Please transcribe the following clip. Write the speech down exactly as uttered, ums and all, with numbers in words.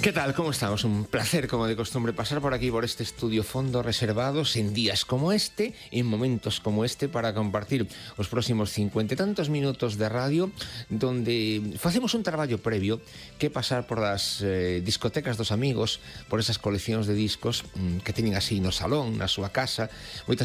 ¿Qué tal? ¿Cómo estamos? Un placer, como de costumbre, pasar por aquí, por este estudio fondo reservados en días como este, en momentos como este, para compartir os próximos cincuenta e tantos minutos de radio, donde facemos un traballo previo que pasar por as eh, discotecas dos amigos, por esas coleccións de discos mm, que teñen así no salón, na súa casa, moitas